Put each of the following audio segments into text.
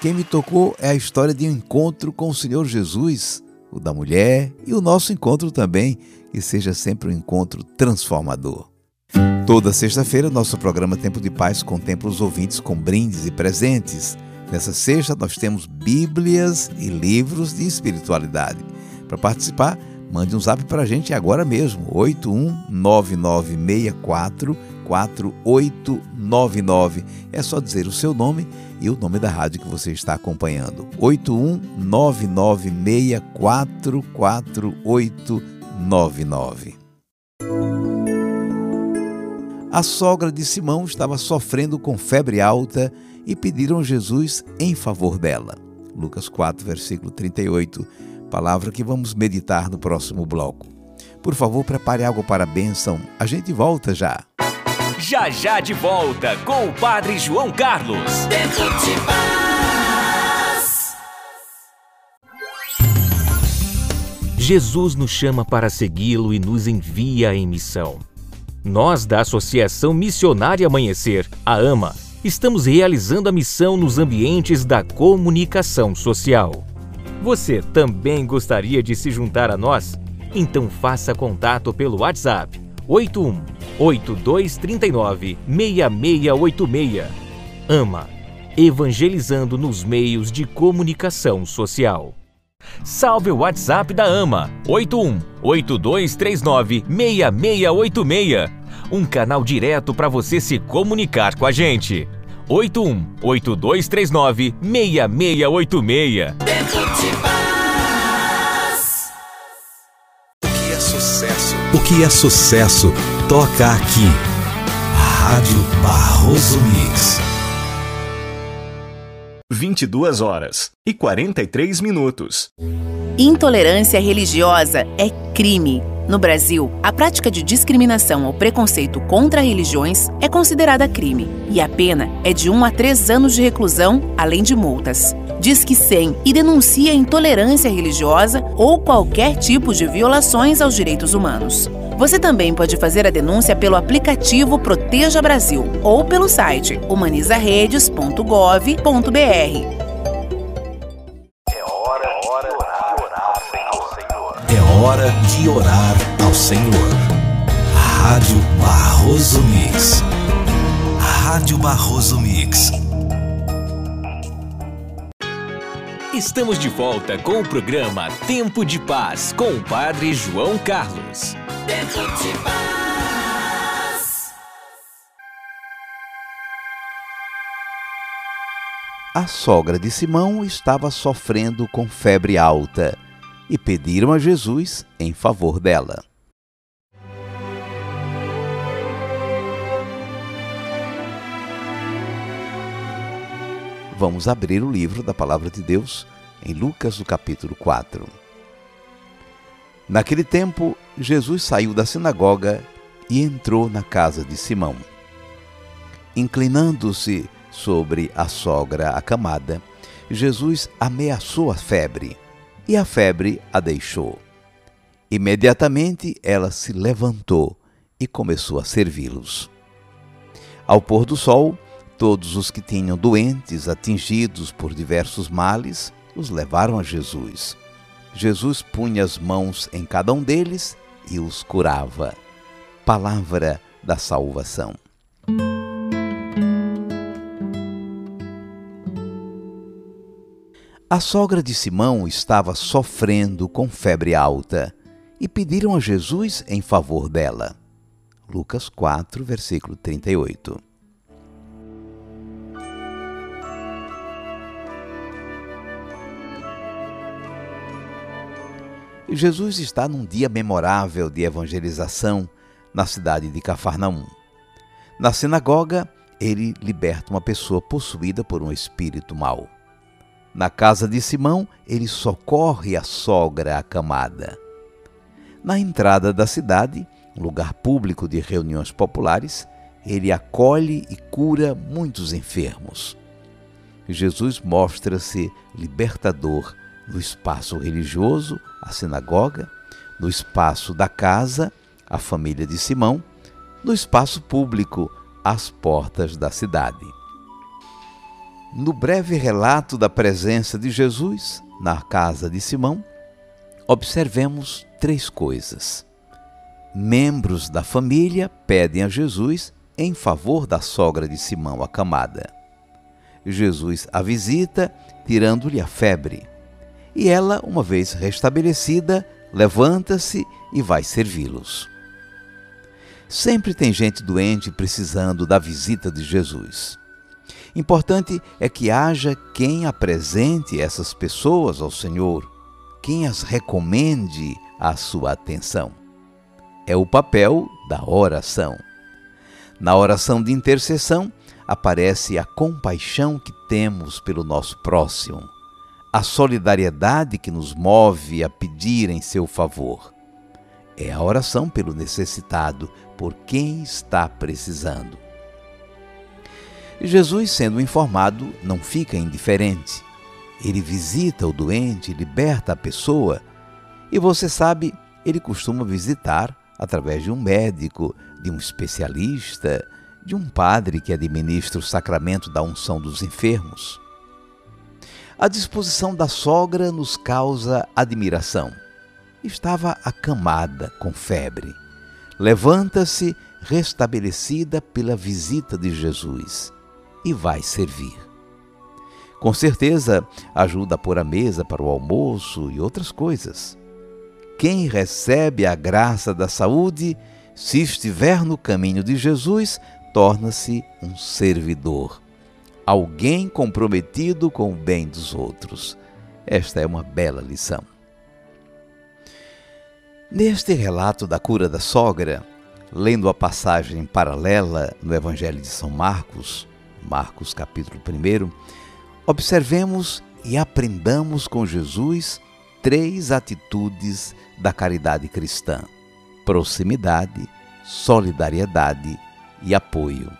Quem me tocou é a história de um encontro com o Senhor Jesus, o da mulher e o nosso encontro também, que seja sempre um encontro transformador. Toda sexta-feira, nosso programa Tempo de Paz contempla os ouvintes com brindes e presentes. Nessa sexta, nós temos Bíblias e livros de espiritualidade. Para participar, mande um zap para a gente agora mesmo, 8199644899. É só dizer o seu nome e o nome da rádio que você está acompanhando. 8199644899. A sogra de Simão estava sofrendo com febre alta e pediram Jesus em favor dela. Lucas 4, versículo 38, palavra que vamos meditar no próximo bloco. Por favor, prepare algo para a bênção. A gente volta já. Já já de volta com o Padre João Carlos. Tempo de Paz. Jesus nos chama para segui-lo e nos envia em missão. Nós, da Associação Missionária Amanhecer, a AMA, estamos realizando a missão nos ambientes da comunicação social. Você também gostaria de se juntar a nós? Então faça contato pelo WhatsApp 81-8239-6686. AMA, evangelizando nos meios de comunicação social. Salve o WhatsApp da AMA, 81-8239-6686. Um canal direto para você se comunicar com a gente. 81-8239-6686. Tempo de Paz. O que é sucesso toca aqui. Rádio Barroso Mix. 22h43 Intolerância religiosa é crime. No Brasil, a prática de discriminação ou preconceito contra religiões é considerada crime e a pena é de 1 a 3 anos de reclusão, além de multas. Disque 100 e denuncie a intolerância religiosa ou qualquer tipo de violações aos direitos humanos. Você também pode fazer a denúncia pelo aplicativo Proteja Brasil ou pelo site humanizaredes.gov.br. É hora de orar ao Senhor. Rádio Barroso Mix. Rádio Barroso Mix. Estamos de volta com o programa Tempo de Paz com o Padre João Carlos. Tempo de Paz. A sogra de Simão estava sofrendo com febre alta e pediram a Jesus em favor dela. Vamos abrir o livro da Palavra de Deus em Lucas, no capítulo 4. Naquele tempo, Jesus saiu da sinagoga e entrou na casa de Simão. Inclinando-se sobre a sogra acamada, Jesus ameaçou a febre, e a febre a deixou. Imediatamente ela se levantou e começou a servi-los. Ao pôr do sol, todos os que tinham doentes atingidos por diversos males os levaram a Jesus. Jesus punha as mãos em cada um deles e os curava. Palavra da salvação. A sogra de Simão estava sofrendo com febre alta e pediram a Jesus em favor dela. Lucas 4, versículo 38. Jesus está num dia memorável de evangelização na cidade de Cafarnaum. Na sinagoga, ele liberta uma pessoa possuída por um espírito mau. Na casa de Simão, ele socorre a sogra acamada. Na entrada da cidade, um lugar público de reuniões populares, ele acolhe e cura muitos enfermos. Jesus mostra-se libertador no espaço religioso, a sinagoga, no espaço da casa, a família de Simão, no espaço público, as portas da cidade. No breve relato da presença de Jesus na casa de Simão, observemos 3 coisas. Membros da família pedem a Jesus em favor da sogra de Simão acamada. Jesus a visita, tirando-lhe a febre. E ela, uma vez restabelecida, levanta-se e vai servi-los. Sempre tem gente doente precisando da visita de Jesus. Importante é que haja quem apresente essas pessoas ao Senhor, quem as recomende à sua atenção. É o papel da oração. Na oração de intercessão, aparece a compaixão que temos pelo nosso próximo, a solidariedade que nos move a pedir em seu favor. É a oração pelo necessitado, por quem está precisando. Jesus, sendo informado, não fica indiferente. Ele visita o doente, liberta a pessoa. E você sabe, ele costuma visitar através de um médico, de um especialista, de um padre que administra o sacramento da unção dos enfermos. A disposição da sogra nos causa admiração. Estava acamada com febre. Levanta-se, restabelecida pela visita de Jesus, e vai servir. Com certeza, ajuda a pôr a mesa para o almoço e outras coisas. Quem recebe a graça da saúde, se estiver no caminho de Jesus, torna-se um servidor, alguém comprometido com o bem dos outros. Esta é uma bela lição. Neste relato da cura da sogra, lendo a passagem paralela no Evangelho de São Marcos, Marcos capítulo 1, observemos e aprendamos com Jesus 3 atitudes da caridade cristã: proximidade, solidariedade e apoio.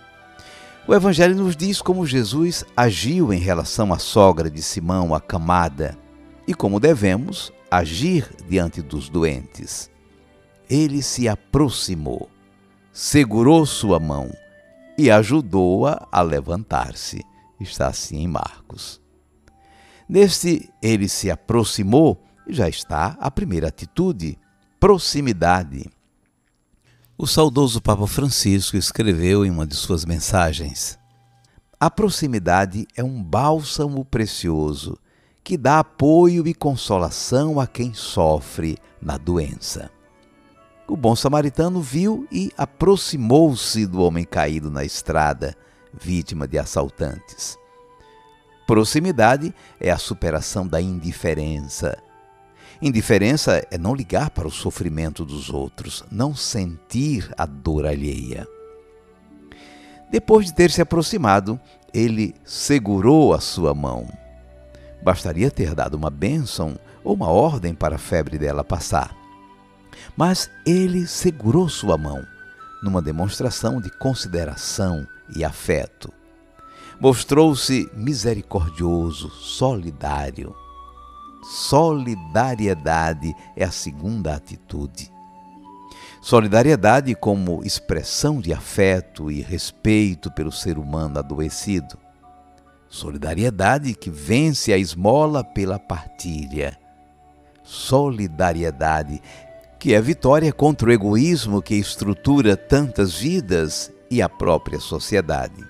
O Evangelho nos diz como Jesus agiu em relação à sogra de Simão acamada e como devemos agir diante dos doentes. Ele se aproximou, segurou sua mão e ajudou-a a levantar-se. Está assim em Marcos. Neste ele se aproximou, já está a primeira atitude, proximidade. O saudoso Papa Francisco escreveu em uma de suas mensagens: a proximidade é um bálsamo precioso que dá apoio e consolação a quem sofre na doença. O bom samaritano viu e aproximou-se do homem caído na estrada, vítima de assaltantes. Proximidade é a superação da indiferença. Indiferença é não ligar para o sofrimento dos outros, não sentir a dor alheia. Depois de ter se aproximado, ele segurou a sua mão. Bastaria ter dado uma bênção ou uma ordem para a febre dela passar. Mas ele segurou sua mão, numa demonstração de consideração e afeto. Mostrou-se misericordioso, solidário. Solidariedade é a segunda atitude. Solidariedade como expressão de afeto e respeito pelo ser humano adoecido. Solidariedade que vence a esmola pela partilha. Solidariedade que é vitória contra o egoísmo que estrutura tantas vidas e a própria sociedade.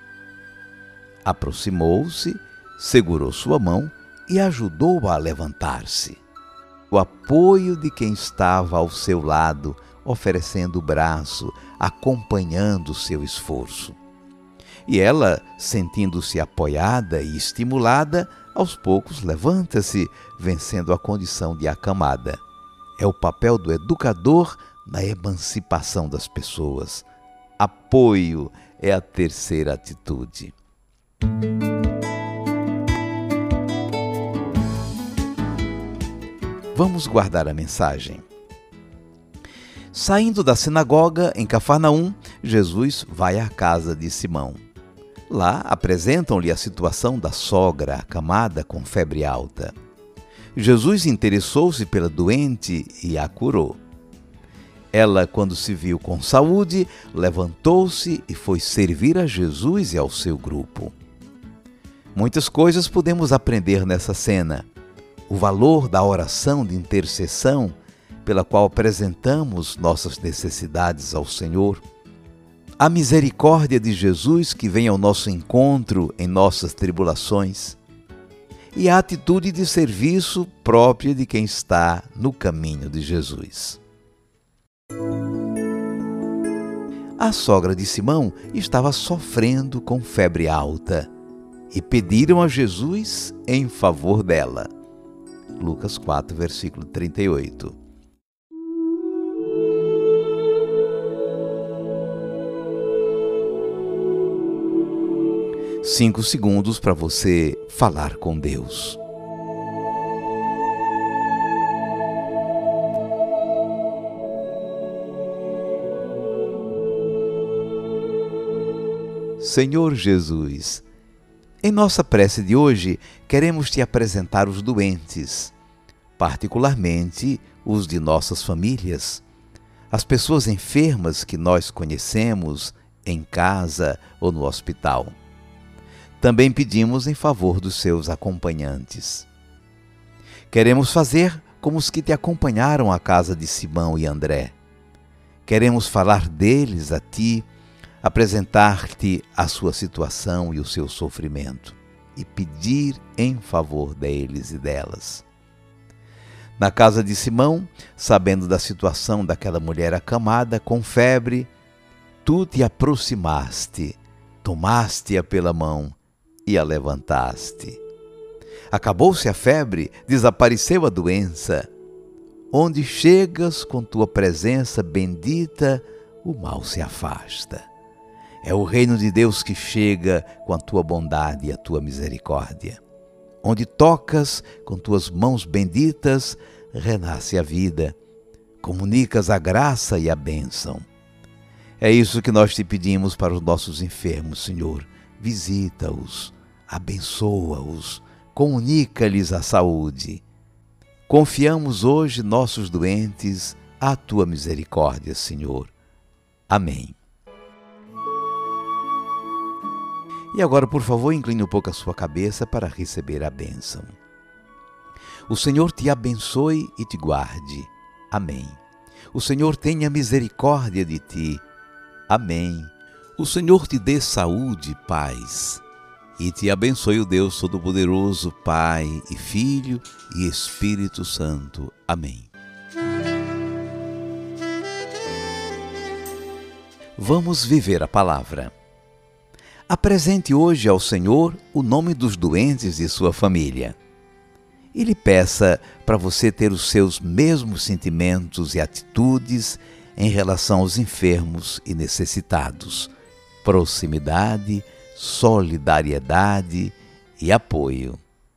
Aproximou-se, segurou sua mão e ajudou-a a levantar-se. O apoio de quem estava ao seu lado, oferecendo o braço, acompanhando o seu esforço. E ela, sentindo-se apoiada e estimulada, aos poucos levanta-se, vencendo a condição de acamada. É o papel do educador na emancipação das pessoas. Apoio é a terceira atitude. Vamos guardar a mensagem. Saindo da sinagoga em Cafarnaum, Jesus vai à casa de Simão. Lá apresentam-lhe a situação da sogra acamada com febre alta. Jesus interessou-se pela doente e a curou. Ela, quando se viu com saúde, levantou-se e foi servir a Jesus e ao seu grupo. Muitas coisas podemos aprender nessa cena. O valor da oração de intercessão, pela qual apresentamos nossas necessidades ao Senhor. A misericórdia de Jesus que vem ao nosso encontro em nossas tribulações. E a atitude de serviço própria de quem está no caminho de Jesus. A sogra de Simão estava sofrendo com febre alta e pediram a Jesus em favor dela. Lucas 4, versículo 38. Cinco segundos para você falar com Deus. Senhor Jesus, em nossa prece de hoje, queremos te apresentar os doentes, particularmente os de nossas famílias, as pessoas enfermas que nós conhecemos em casa ou no hospital. Também pedimos em favor dos seus acompanhantes. Queremos fazer como os que te acompanharam à casa de Simão e André. Queremos falar deles a ti, apresentar-te a sua situação e o seu sofrimento e pedir em favor deles e delas. Na casa de Simão, sabendo da situação daquela mulher acamada com febre, tu te aproximaste, tomaste-a pela mão e a levantaste. Acabou-se a febre, desapareceu a doença. Onde chegas com tua presença bendita, o mal se afasta. É o reino de Deus que chega com a tua bondade e a tua misericórdia. Onde tocas com tuas mãos benditas, renasce a vida. Comunicas a graça e a bênção. É isso que nós te pedimos para os nossos enfermos, Senhor. Visita-os, abençoa-os, comunica-lhes a saúde. Confiamos hoje nossos doentes à tua misericórdia, Senhor. Amém. E agora, por favor, incline um pouco a sua cabeça para receber a bênção. O Senhor te abençoe e te guarde. Amém. O Senhor tenha misericórdia de ti. Amém. O Senhor te dê saúde e paz. E te abençoe o Deus Todo-Poderoso, Pai e Filho e Espírito Santo. Amém. Vamos viver a palavra. Apresente hoje ao Senhor o nome dos doentes de sua família. E lhe peça para você ter os seus mesmos sentimentos e atitudes em relação aos enfermos e necessitados. Proximidade, solidariedade e apoio.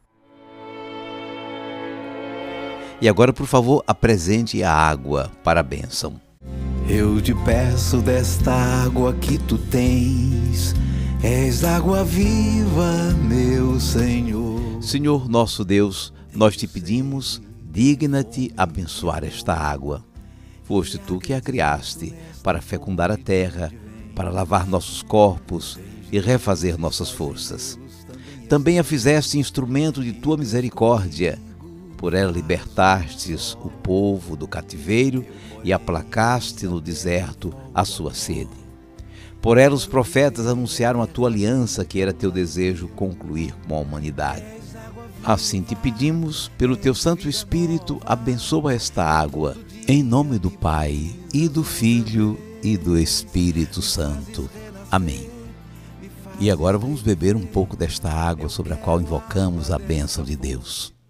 E agora, por favor, apresente a água para a bênção. Eu te peço desta água que tu tens, és água viva, meu Senhor. Senhor nosso Deus, nós te pedimos, digna-te abençoar esta água. Foste tu que a criaste para fecundar a terra, para lavar nossos corpos e refazer nossas forças. Também a fizeste instrumento de tua misericórdia. Por ela libertastes o povo do cativeiro e aplacaste no deserto a sua sede. Por ela os profetas anunciaram a tua aliança, que era teu desejo concluir com a humanidade. Assim te pedimos, pelo teu Santo Espírito, abençoa esta água, em nome do Pai, e do Filho, e do Espírito Santo. Amém. E agora vamos beber um pouco desta água sobre a qual invocamos a bênção de Deus.